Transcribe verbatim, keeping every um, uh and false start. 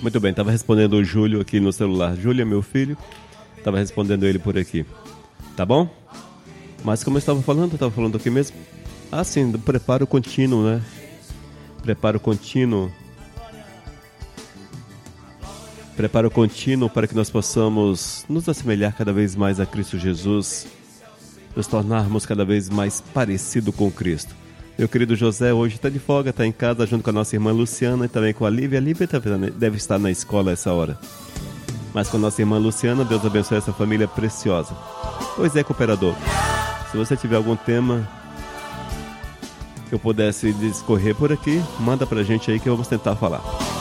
Muito bem, estava respondendo o Júlio aqui no celular. Júlio é meu filho, estava respondendo ele por aqui. Tá bom? Mas como eu estava falando, eu estava falando aqui mesmo. Ah, sim, do preparo contínuo, né? Preparo contínuo. Preparo contínuo para que nós possamos nos assemelhar cada vez mais a Cristo Jesus, nos tornarmos cada vez mais parecido com Cristo. Meu querido José hoje está de folga, está em casa junto com a nossa irmã Luciana e também com a Lívia. A Lívia deve estar na escola a essa hora. Mas com a nossa irmã Luciana, Deus abençoe essa família preciosa. Pois é, cooperador, se você tiver algum tema que eu pudesse discorrer por aqui, manda pra gente aí que vamos tentar falar.